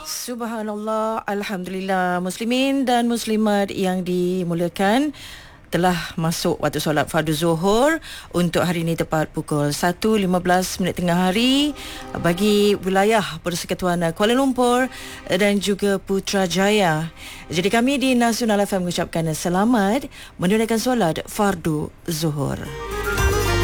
Subhanallah, Alhamdulillah, muslimin dan muslimat yang dimuliakan, telah masuk waktu solat fardu zuhur untuk hari ini tepat pukul 1.15 tengah hari bagi wilayah Persekutuan Kuala Lumpur dan juga Putrajaya. Jadi kami di Nasional FM mengucapkan selamat menunaikan solat fardu zuhur.